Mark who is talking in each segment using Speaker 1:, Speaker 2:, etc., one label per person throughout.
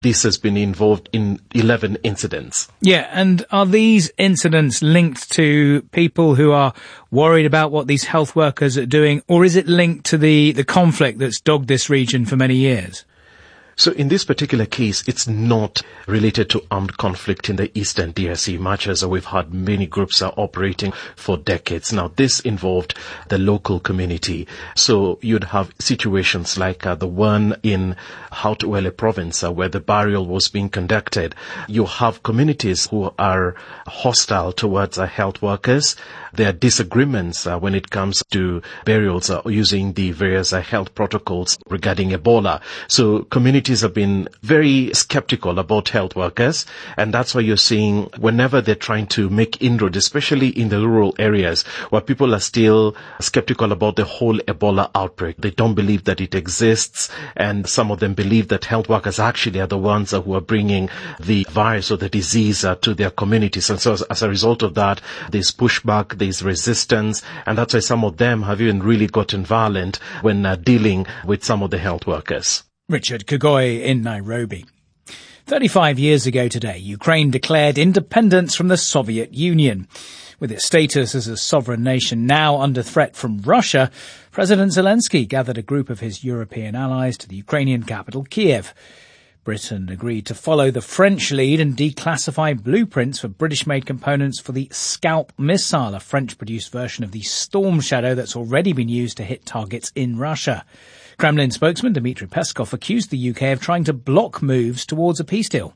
Speaker 1: This has been involved in 11 incidents.
Speaker 2: Yeah, and are these incidents linked to people who are worried about what these health workers are doing, or is it linked to the conflict that's dogged this region for many years?
Speaker 1: So in this particular case, it's not related to armed conflict in the eastern DRC, much as we've had many groups are operating for decades. Now, this involved the local community. So you'd have situations like the one in Haut-Uele province where the burial was being conducted. You have communities who are hostile towards health workers. There are disagreements when it comes to burials using the various health protocols regarding Ebola. So communities have been very skeptical about health workers, and that's why you're seeing whenever they're trying to make inroads, especially in the rural areas where people are still skeptical about the whole Ebola outbreak. They don't believe that it exists, and some of them believe that health workers actually are the ones who are bringing the virus or the disease to their communities. And so as a result of that, there's pushback, there's resistance, and that's why some of them have even really gotten violent when dealing with some of the health workers.
Speaker 2: Richard Kagoi in Nairobi. 35 years ago today, Ukraine declared independence from the Soviet Union. With its status as a sovereign nation now under threat from Russia, President Zelensky gathered a group of his European allies to the Ukrainian capital, Kiev. Britain agreed to follow the French lead and declassify blueprints for British-made components for the Scalp missile, a French-produced version of the Storm Shadow that's already been used to hit targets in Russia. Kremlin spokesman Dmitry Peskov accused the UK of trying to block moves towards a peace deal.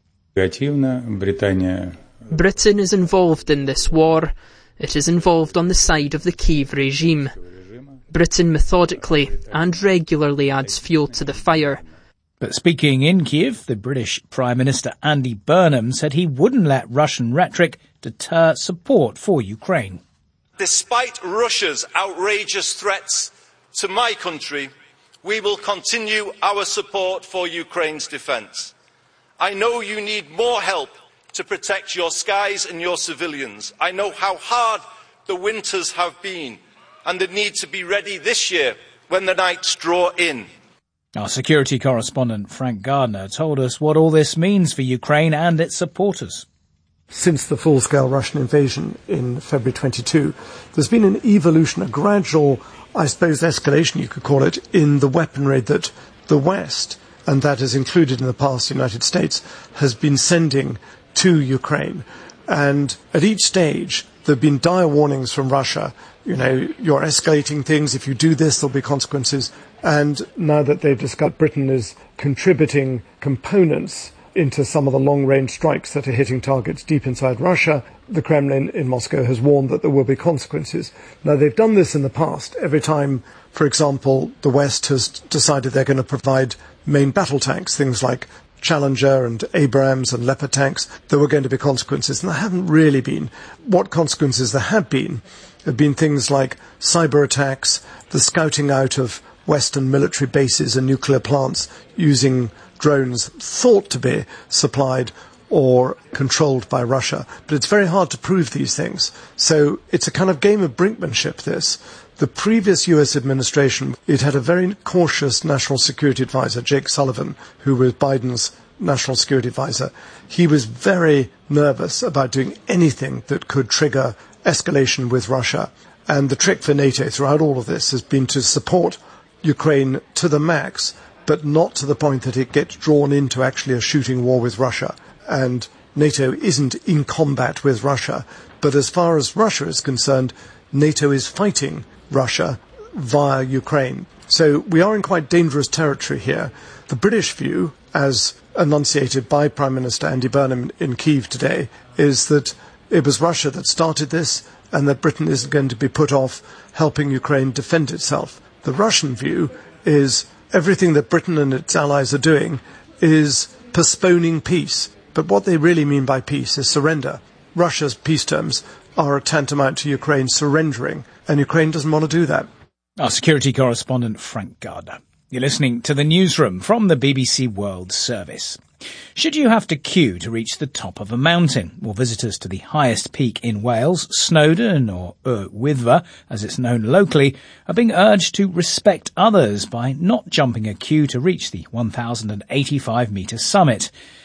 Speaker 3: Britain is involved in this war. It is involved on the side of the Kyiv regime. Britain methodically and regularly adds fuel to the fire.
Speaker 2: But speaking in Kyiv, the British Prime Minister Andy Burnham said he wouldn't let Russian rhetoric deter support for Ukraine.
Speaker 4: Despite Russia's outrageous threats to my country, we will continue our support for Ukraine's defence. I know you need more help to protect your skies and your civilians. I know how hard the winters have been and the need to be ready this year when the nights draw in.
Speaker 2: Our security correspondent Frank Gardner told us what all this means for Ukraine and its supporters.
Speaker 5: Since the full-scale Russian invasion in February 22, there's been an evolution, a gradual, I suppose, escalation, you could call it, in the weaponry that the West, and that is included in the past the United States, has been sending to Ukraine. And at each stage, there have been dire warnings from Russia. You know, you're escalating things. If you do this, there'll be consequences. And now that they've discovered Britain is contributing components into some of the long-range strikes that are hitting targets deep inside Russia, the Kremlin in Moscow has warned that there will be consequences. Now, they've done this in the past. Every time, for example, the West has decided they're going to provide main battle tanks, things like Challenger and Abrams and Leopard tanks, there were going to be consequences. And there haven't really been. What consequences there have been things like cyber attacks, the scouting out of Western military bases and nuclear plants using drones thought to be supplied or controlled by Russia. But it's very hard to prove these things. So it's a kind of game of brinkmanship, this. The previous US administration, it had a very cautious national security advisor, Jake Sullivan, who was Biden's national security advisor. He was very nervous about doing anything that could trigger escalation with Russia. And the trick for NATO throughout all of this has been to support Ukraine to the max, but not to the point that it gets drawn into actually a shooting war with Russia. And NATO isn't in combat with Russia. But as far as Russia is concerned, NATO is fighting Russia via Ukraine. So we are in quite dangerous territory here. The British view, as enunciated by Prime Minister Andy Burnham in Kyiv today, is that it was Russia that started this and that Britain isn't going to be put off helping Ukraine defend itself. The Russian view is everything that Britain and its allies are doing is postponing peace. But what they really mean by peace is surrender. Russia's peace terms are tantamount to Ukraine surrendering, and Ukraine doesn't want to do that.
Speaker 2: Our security correspondent Frank Gardner. You're listening to the newsroom from the BBC World Service. Should you have to queue to reach the top of a mountain? Well, visitors to the highest peak in Wales, Snowdon, or Wyddfa, as it's known locally, are being urged to respect others by not jumping a queue to reach the 1,085-metre summit.